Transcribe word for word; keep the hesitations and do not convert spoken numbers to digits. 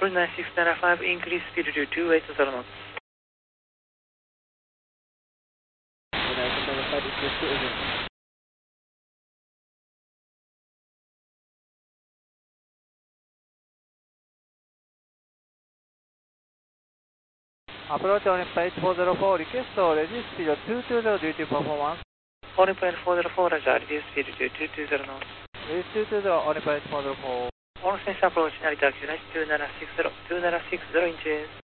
approach nine six nine five, increase speed to two eight zero knots. Approach on plate four zero four, request or reduce speed two two zero due to performance. On plane four zero four, Roger, reduce speed to two two zero knots. Reduce two two zero on plate four zero four. On sense approach, Narita, Q nine two nine six zero, two nine six zero inches.